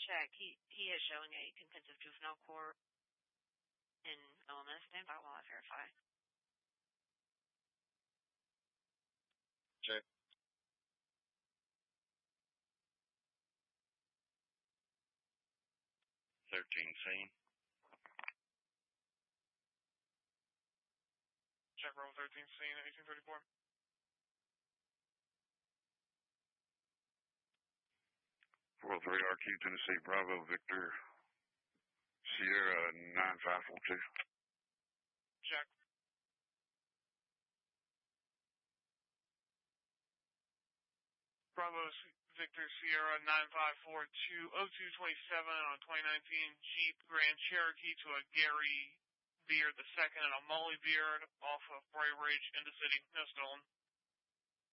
check. He is showing a contentive juvenile court in LMS. Stand by while I verify. Check. Scene. Check roll 13 scene, 1834. World 3 RQ Tennessee Bravo Victor Sierra 9542. Check. Bravo Victor Sierra 9542 0227 on 2019 Jeep Grand Cherokee to a Gary Beard II and a Molly Beard off of Bray Ridge in the city. No stolen.